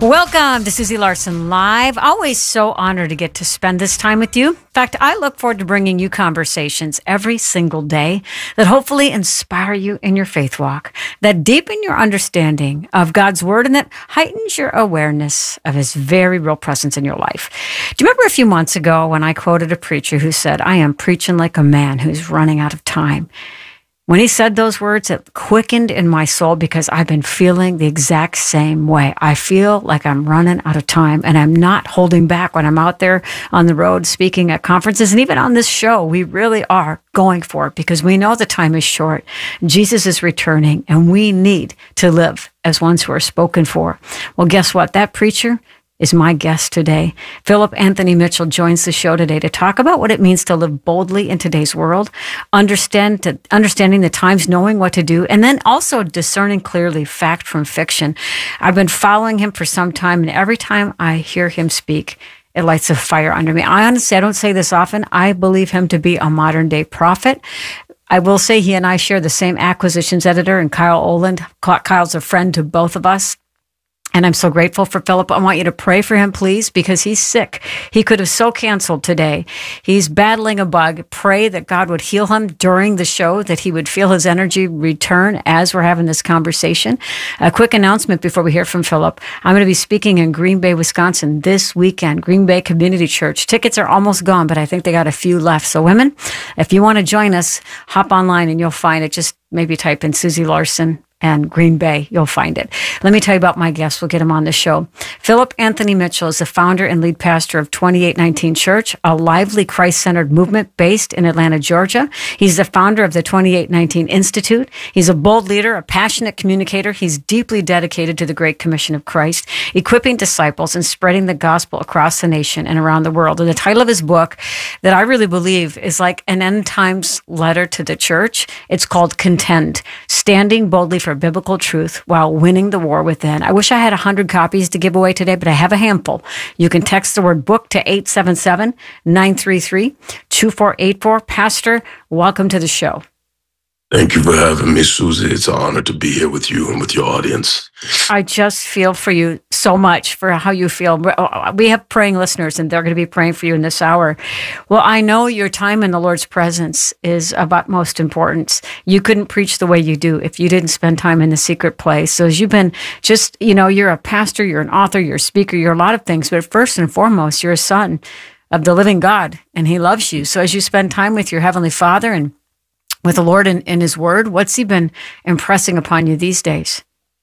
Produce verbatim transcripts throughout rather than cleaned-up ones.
Welcome to Susie Larson Live. Always so honored to get to spend this time with you. In fact, I look forward to bringing you conversations every single day that hopefully inspire you in your faith walk, that deepen your understanding of God's Word, and that heightens your awareness of His very real presence in your life. Do you remember a few months ago when I quoted a preacher who said, "I am preaching like a man who's running out of time"? When he said those words, it quickened in my soul because I've been feeling the exact same way. I feel like I'm running out of time, and I'm not holding back when I'm out there on the road speaking at conferences. And even on this show, we really are going for it because we know the time is short. Jesus is returning, and we need to live as ones who are spoken for. Well, guess what? That preacher is my guest today. Philip Anthony Mitchell joins the show today to talk about what it means to live boldly in today's world, understand to, understanding the times, knowing what to do, and then also discerning clearly fact from fiction. I've been following him for some time, and every time I hear him speak, it lights a fire under me. I honestly, I don't say this often, I believe him to be a modern day prophet. I will say he and I share the same acquisitions editor, and Kyle Oland. Kyle's a friend to both of us. And I'm so grateful for Philip. I want you to pray for him, please, because he's sick. He could have so canceled today. He's battling a bug. Pray that God would heal him during the show, that he would feel his energy return as we're having this conversation. A quick announcement before we hear from Philip. I'm going to be speaking in Green Bay, Wisconsin this weekend, Green Bay Community Church. Tickets are almost gone, but I think they got a few left. So women, if you want to join us, hop online and you'll find it. Just maybe type in Susie Larson and Green Bay, you'll find it. Let me tell you about my guest. We'll get him on the show. Philip Anthony Mitchell is the founder and lead pastor of twenty-eight nineteen Church, a lively Christ-centered movement based in Atlanta, Georgia. He's the founder of the twenty-eight nineteen Institute. He's a bold leader, a passionate communicator. He's deeply dedicated to the Great Commission of Christ, equipping disciples and spreading the gospel across the nation and around the world. And the title of his book that I really believe is like an end times letter to the church. It's called Contend, Standing Boldly for Biblical Truth While Winning the War Within. I wish I had one hundred copies to give away today, but I have a handful. You can text the word book to eight seven seven, nine three three, two four eight four. Pastor, welcome to the show. Thank you for having me, Susie. It's an honor to be here with you and with your audience. I just feel for you so much for how you feel. We have praying listeners, and they're going to be praying for you in this hour. Well, I know your time in the Lord's presence is of utmost importance. You couldn't preach the way you do if you didn't spend time in the secret place. So as you've been just, you know, you're a pastor, you're an author, you're a speaker, you're a lot of things, but first and foremost, you're a son of the living God, and He loves you. So as you spend time with your Heavenly Father and with the Lord in, in His Word, what's He been impressing upon you these days?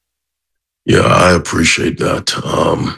Yeah, I appreciate that. Um,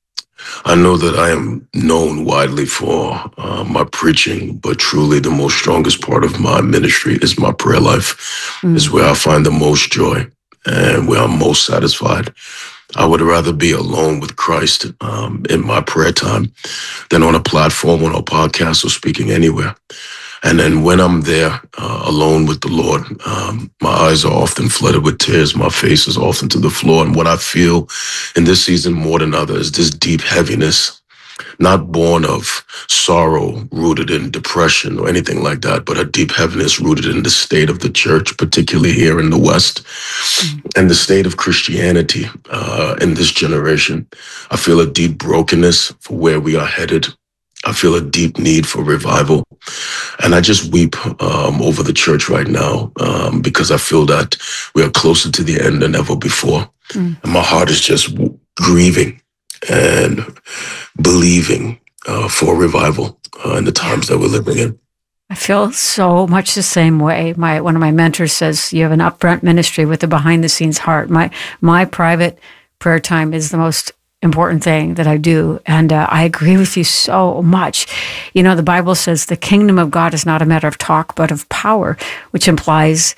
I know that I am known widely for uh, my preaching, but truly the most strongest part of my ministry is my prayer life. Mm. Is where I find the most joy and where I'm most satisfied. I would rather be alone with Christ um, in my prayer time than on a platform, on a podcast, or speaking anywhere. And then when I'm there uh, alone with the Lord, um, my eyes are often flooded with tears. My face is often to the floor. And what I feel in this season more than others is this deep heaviness, not born of sorrow rooted in depression or anything like that, but a deep heaviness rooted in the state of the church, particularly here in the West, mm-hmm. and the state of Christianity uh, in this generation. I feel a deep brokenness for where we are headed. I feel a deep need for revival. And I just weep um, over the church right now um, because I feel that we are closer to the end than ever before. Mm. And my heart is just w- grieving and believing uh, for revival uh, in the times that we're living in. I feel so much the same way. My one of my mentors says, you have an upfront ministry with a behind-the-scenes heart. My, my private prayer time is the most important thing that I do. And uh, I agree with you so much. You know, the Bible says the kingdom of God is not a matter of talk, but of power, which implies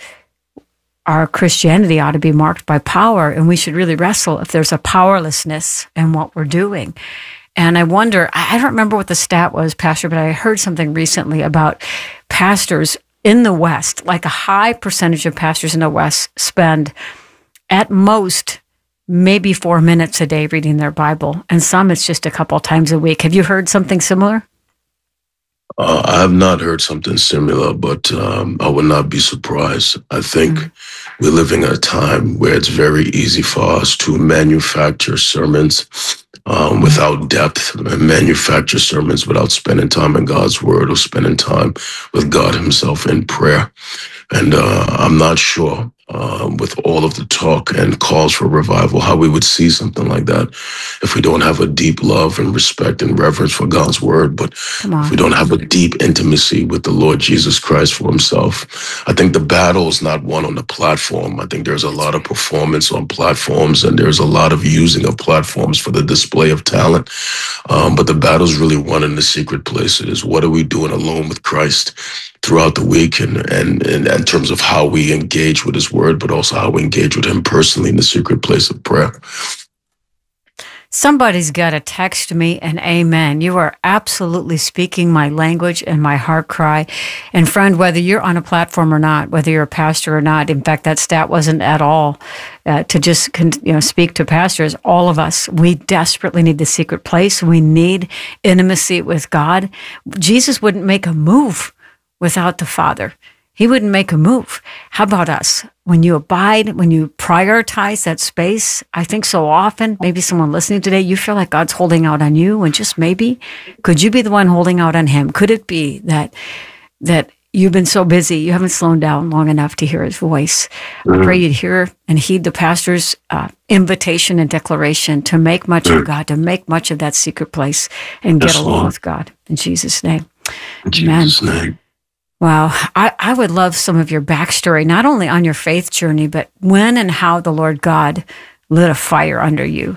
our Christianity ought to be marked by power. And we should really wrestle if there's a powerlessness in what we're doing. And I wonder, I don't remember what the stat was, Pastor, but I heard something recently about pastors in the West, like a high percentage of pastors in the West spend at most maybe four minutes a day reading their Bible, and some it's just a couple times a week. Have you heard something similar? Uh, I have not heard something similar, but um, I would not be surprised. I think Mm. we're living in a time where it's very easy for us to manufacture sermons um, without depth, and manufacture sermons without spending time in God's word or spending time with God Himself in prayer. And uh, I'm not sure, um, with all of the talk and calls for revival, how we would see something like that if we don't have a deep love and respect and reverence for God's word, but Come if we on. don't have a deep intimacy with the Lord Jesus Christ for Himself. I think the battle is not won on the platform. I think there's a That's lot of right. performance on platforms, and there's a lot of using of platforms for the display of talent. Um, but the battle's really won in the secret places. What are we doing alone with Christ throughout the week, and, and, and in terms of how we engage with His word, but also how we engage with Him personally in the secret place of prayer? Somebody's got to text me an amen. You are absolutely speaking my language and my heart cry. And friend, whether you're on a platform or not, whether you're a pastor or not, in fact, that stat wasn't at all uh, to just you know speak to pastors. All of us, we desperately need the secret place. We need intimacy with God. Jesus wouldn't make a move without the Father. He wouldn't make a move. How about us? When you abide, when you prioritize that space, I think so often, maybe someone listening today, you feel like God's holding out on you, and just maybe, could you be the one holding out on Him? Could it be that that you've been so busy, you haven't slowed down long enough to hear His voice? Mm-hmm. I pray you'd hear and heed the pastor's uh, invitation and declaration to make much mm-hmm. of God, to make much of that secret place, and yes, get along Lord. With God. In Jesus' name. In Jesus' Amen. Name. Wow. I, I would love some of your backstory, not only on your faith journey, but when and how the Lord God lit a fire under you.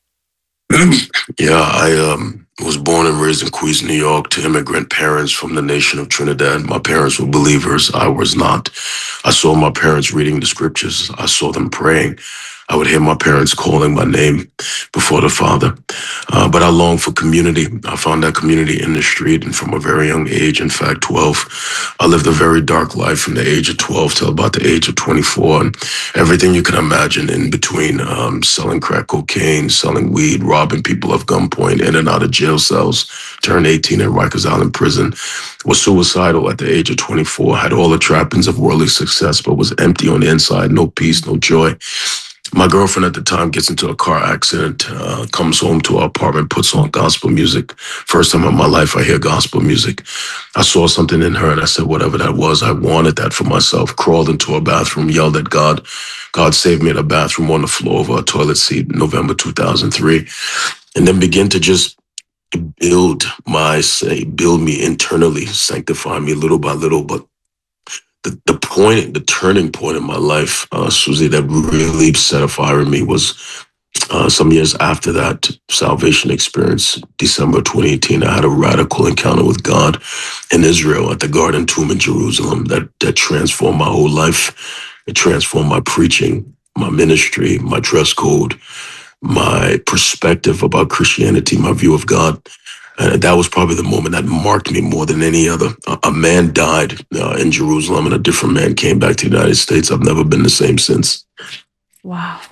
Yeah, I um, was born and raised in Queens, New York, to immigrant parents from the nation of Trinidad. My parents were believers. I was not. I saw my parents reading the scriptures. I saw them praying. I would hear my parents calling my name before the Father. Uh, but I longed for community. I found that community in the street, and from a very young age, in fact, twelve, I lived a very dark life from the age of twelve till about the age of twenty-four. And everything you can imagine in between, um, selling crack cocaine, selling weed, robbing people of gunpoint, in and out of jail cells, turned eighteen in Rikers Island prison, was suicidal at the age of twenty-four, had all the trappings of worldly success, but was empty on the inside, no peace, no joy. My girlfriend at the time gets into a car accident, uh, comes home to our apartment, puts on gospel music. First time in my life I hear gospel music. I saw something in her, and I said, whatever that was, I wanted that for myself. Crawled into a bathroom, yelled at God. God saved me in a bathroom on the floor of a toilet seat in November two thousand three. And then began to just build my, say, build me internally, sanctify me little by little. But The, the point, the turning point in my life, uh, Susie, that really set a fire in me was uh, some years after that salvation experience, December twenty eighteen. I had a radical encounter with God in Israel at the Garden Tomb in Jerusalem that, that transformed my whole life. It transformed my preaching, my ministry, my dress code, my perspective about Christianity, my view of God. And that was probably the moment that marked me more than any other. A, a man died uh, in Jerusalem, and a different man came back to the United States. I've never been the same since. Wow.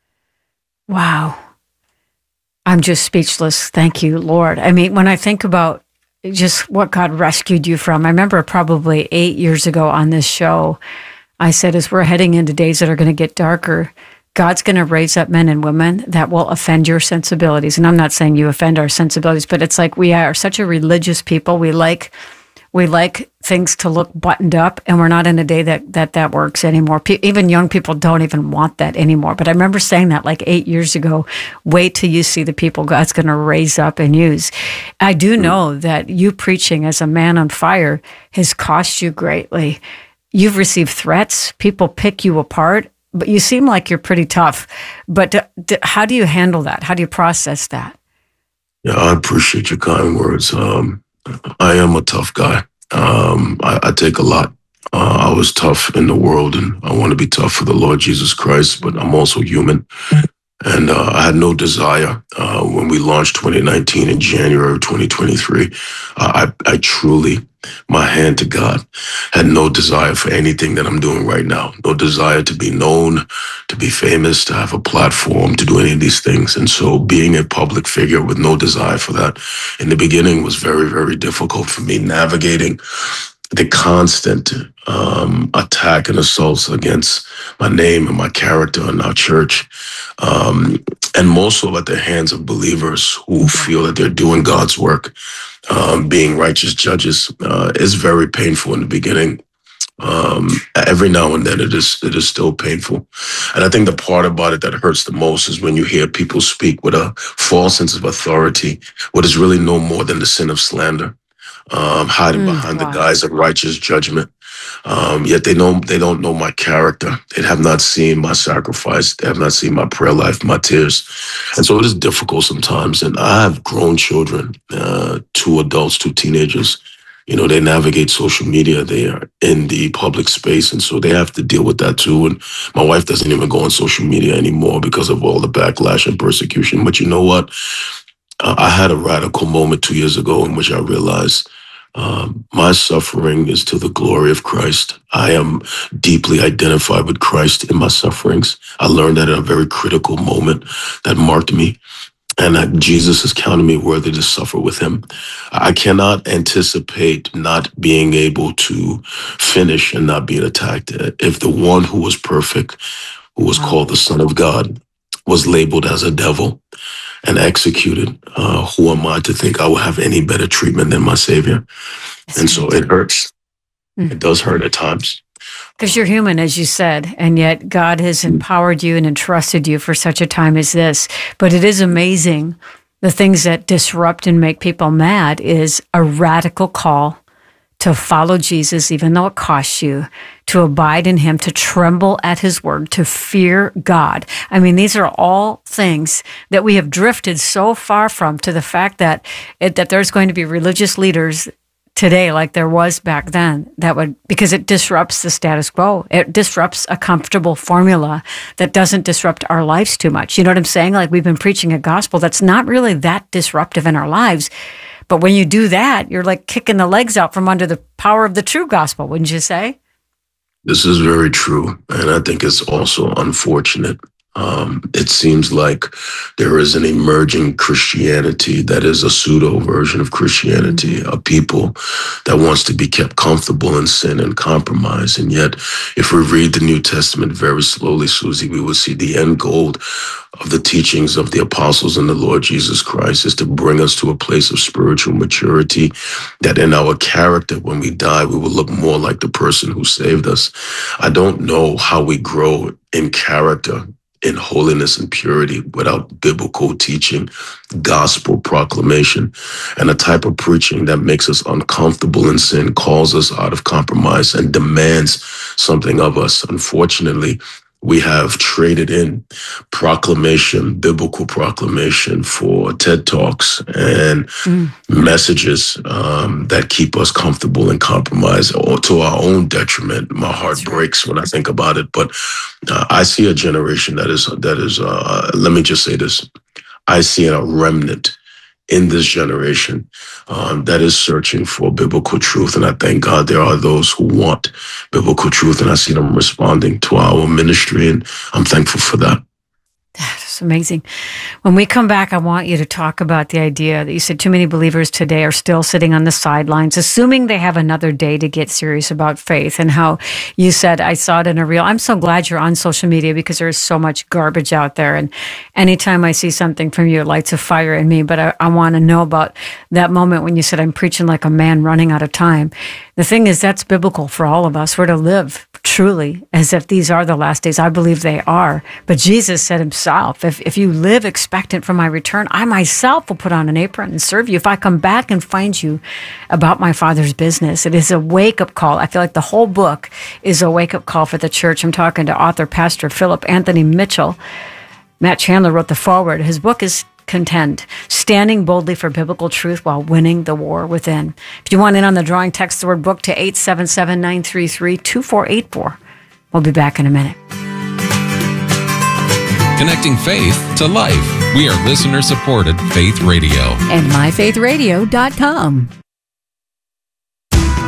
Wow. I'm just speechless. Thank you, Lord. I mean, when I think about just what God rescued you from, I remember probably eight years ago on this show, I said, as we're heading into days that are going to get darker, God's going to raise up men and women that will offend your sensibilities. And I'm not saying you offend our sensibilities, but it's like we are such a religious people. We like we like things to look buttoned up, and we're not in a day that that, that works anymore. Pe- even young people don't even want that anymore. But I remember saying that like eight years ago, wait till you see the people God's going to raise up and use. I do know that you preaching as a man on fire has cost you greatly. You've received threats. People pick you apart. But you seem like you're pretty tough. But d- d- how do you handle that? How do you process that? Yeah, I appreciate your kind words. Um, I am a tough guy. Um, I, I take a lot. Uh, I was tough in the world, and I want to be tough for the Lord Jesus Christ, but I'm also human. And uh, I had no desire uh, when we launched twenty nineteen in January of twenty twenty-three. Uh, I, I truly my hand to God. Had no desire for anything that I'm doing right now. No desire to be known, to be famous, to have a platform, to do any of these things. And so being a public figure with no desire for that in the beginning was very, very difficult for me, navigating the constant um, attack and assaults against my name and my character in our church. Um, and more so at the hands of believers who feel that they're doing God's work, um, being righteous judges, uh, is very painful in the beginning. Um, every now and then it is, it is still painful. And I think the part about it that hurts the most is when you hear people speak with a false sense of authority, what is really no more than the sin of slander. Um, hiding mm, behind wow. the guise of righteous judgment. Um, yet they know they don't know my character. They have not seen my sacrifice. They have not seen my prayer life, my tears. And so it is difficult sometimes. And I have grown children, uh, two adults, two teenagers. You know, they navigate social media. They are in the public space. And so they have to deal with that too. And my wife doesn't even go on social media anymore because of all the backlash and persecution. But you know what? Uh, I had a radical moment two years ago in which I realized Um, my suffering is to the glory of Christ. I am deeply identified with Christ in my sufferings. I learned that at a very critical moment that marked me, and that Jesus has counted me worthy to suffer with him. I cannot anticipate not being able to finish and not being attacked. If the one who was perfect, who was called the Son of God, was labeled as a devil and executed, uh, who am I to think I will have any better treatment than my Savior? And so it hurts. Mm. It does hurt at times. Because you're human, as you said, and yet God has empowered you and entrusted you for such a time as this. But it is amazing. The things that disrupt and make people mad is a radical call to follow Jesus, even though it costs you, to abide in him, to tremble at his word, to fear God. I mean, these are all things that we have drifted so far from, to the fact that it, that there's going to be religious leaders today, like there was back then, that would, because it disrupts the status quo. It disrupts a comfortable formula that doesn't disrupt our lives too much. You know what I'm saying? Like, we've been preaching a gospel that's not really that disruptive in our lives. But when you do that, you're like kicking the legs out from under the power of the true gospel, wouldn't you say? This is very true. And I think it's also unfortunate. Um, it seems like there is an emerging Christianity that is a pseudo version of Christianity, mm-hmm. a people that wants to be kept comfortable in sin and compromise. And yet, if we read the New Testament very slowly, Susie, we will see the end goal of the teachings of the apostles and the Lord Jesus Christ is to bring us to a place of spiritual maturity, that in our character, when we die, we will look more like the person who saved us. I don't know how we grow in character, in holiness and purity, without biblical teaching, gospel proclamation, and a type of preaching that makes us uncomfortable in sin, calls us out of compromise, and demands something of us. Unfortunately, we have traded in proclamation, biblical proclamation, for TED Talks and mm. messages um, that keep us comfortable and compromise, or to our own detriment. My heart That's breaks right. when I think about it. But uh, I see a generation that is, that is. Uh, let me just say this. I see a remnant in this generation um, that is searching for biblical truth. And I thank God there are those who want biblical truth, and I see them responding to our ministry, and I'm thankful for that. That's amazing. When we come back, I want you to talk about the idea that you said too many believers today are still sitting on the sidelines, assuming they have another day to get serious about faith, and how you said, I saw it in a reel. I'm so glad you're on social media, because there's so much garbage out there. And anytime I see something from you, it lights a fire in me. But I, I want to know about that moment when you said, I'm preaching like a man running out of time. The thing is, that's biblical for all of us. We're to live truly as if these are the last days. I believe they are. But Jesus said himself, if, if you live expectant for my return, I myself will put on an apron and serve you. If I come back and find you about my Father's business, it is a wake-up call. I feel like the whole book is a wake-up call for the church. I'm talking to author, Pastor Philip Anthony Mitchell. Matt Chandler wrote the foreword. His book is Contend, Standing Boldly for Biblical Truth While Winning the War Within. If you want in on the drawing, text the word book to eight seven seven, nine three three, two four eight four. We'll be back in a minute. Connecting faith to life. We are listener-supported Faith Radio. And my faith radio dot com.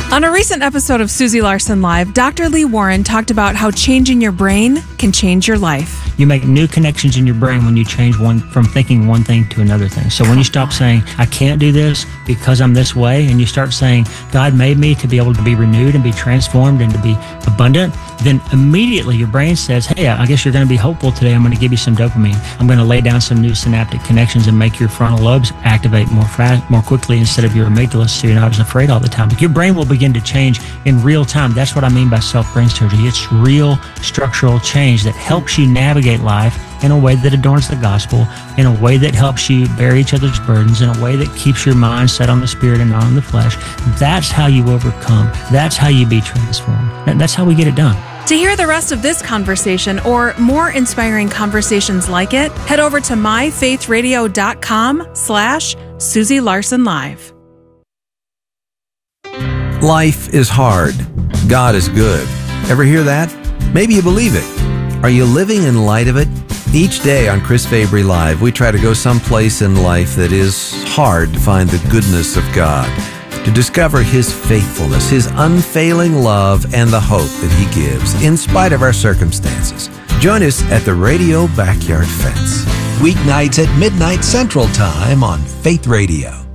On a recent episode of Susie Larson Live, Doctor Lee Warren talked about how changing your brain can change your life. You make new connections in your brain when you change one from thinking one thing to another thing. So when you stop saying, I can't do this because I'm this way, and you start saying, God made me to be able to be renewed and be transformed and to be abundant, then immediately your brain says, hey, I guess you're going to be hopeful today. I'm going to give you some dopamine. I'm going to lay down some new synaptic connections and make your frontal lobes activate more fast, more quickly instead of your amygdala, so you're not as afraid all the time. But your brain will begin to change in real time. That's what I mean by self-brain surgery. It's real structural change that helps you navigate life in a way that adorns the gospel, in a way that helps you bear each other's burdens, in a way that keeps your mind set on the spirit and not on the flesh. That's how you overcome. That's how you be transformed. That's how we get it done. To hear the rest of this conversation or more inspiring conversations like it, head over to myfaithradio.com slash Susie Larson Live. Life is hard. God is good. Ever hear that? Maybe you believe it. Are you living in light of it? Each day on Chris Fabry Live, we try to go someplace in life that is hard to find the goodness of God, to discover His faithfulness, His unfailing love, and the hope that He gives in spite of our circumstances. Join us at the Radio Backyard Fence. Weeknights at midnight Central Time on Faith Radio.